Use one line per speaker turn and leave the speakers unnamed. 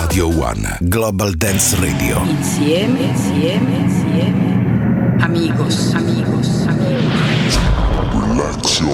Radio One Global Dance Radio.
Insieme. Amigos.
Relax